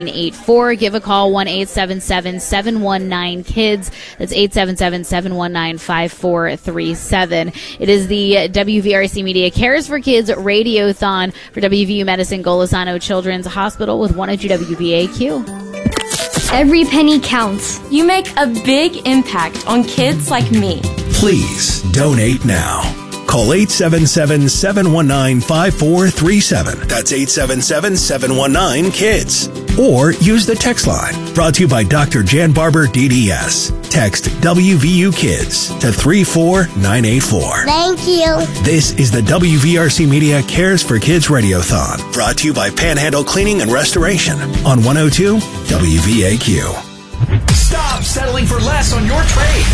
984. Give a call 1-877-719-KIDS. That's 877-719-5437. It is the WVRC Media Cares for Kids Radiothon for WVU Medicine Golisano Children's Hospital with 102 WVAQ. Every penny counts. You make a big impact on kids like me. Please donate now. Call 877-719-5437. That's 877-719-KIDS. Or use the text line. Brought to you by Dr. Jan Barber, DDS. Text WVU Kids to 34984. Thank you. This is the WVRC Media Cares for Kids Radiothon. Brought to you by Panhandle Cleaning and Restoration on 102 WVAQ. Stop settling for less on your trade.